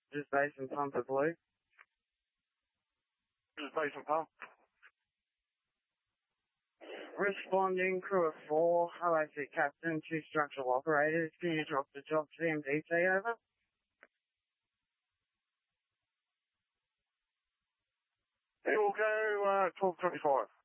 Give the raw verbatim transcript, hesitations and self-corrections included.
Just base and pump at Blue. Just base and pump. Responding, crew of four, O A C captain, two structural operators. Can you drop the job to the M D T over? It will go uh, twelve twenty-five.